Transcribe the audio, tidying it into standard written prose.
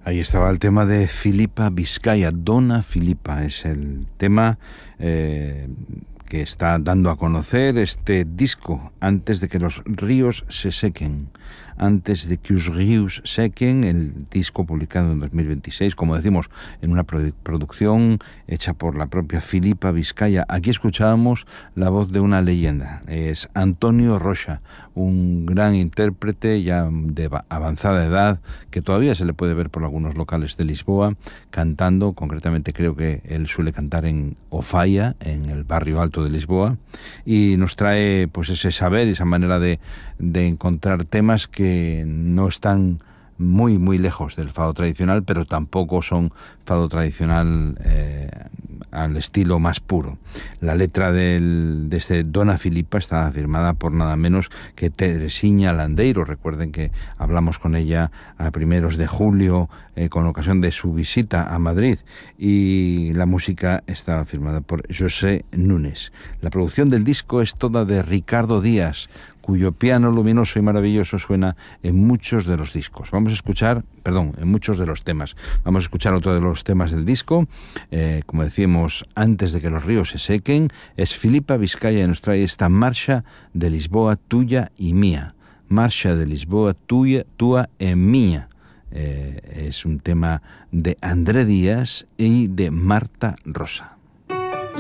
Ahí estaba el tema de Filipa Vizcaya, Dona Filipa, es el tema que está dando a conocer este disco, Antes de que los ríos se sequen. Antes de que os ríos sequen, el disco publicado en 2026, como decimos, en una producción hecha por la propia Filipa Vizcaya. Aquí escuchábamos la voz de una leyenda, es Antonio Rocha, un gran intérprete ya de avanzada edad, que todavía se le puede ver por algunos locales de Lisboa, cantando, concretamente creo que él suele cantar en Ofaia, en el barrio alto de Lisboa, y nos trae pues ese saber, esa manera de encontrar temas que no están muy lejos del fado tradicional, pero tampoco son fado tradicional al estilo más puro. La letra de este Dona Filipa está firmada por nada menos que Teresiña Landeiro. Recuerden que hablamos con ella a primeros de julio con ocasión de su visita a Madrid, y la música está firmada por José Núñez. La producción del disco es toda de Ricardo Díaz, cuyo piano luminoso y maravilloso suena en muchos de los discos. En muchos de los temas. Vamos a escuchar otro de los temas del disco. Como decíamos, Antes de que los ríos se sequen, es Filipa Vizcaya y nos trae esta Marcha de Lisboa tuya y mía. Marcha de Lisboa tuya, túa e mía. Es un tema de André Díaz y de Marta Rosa.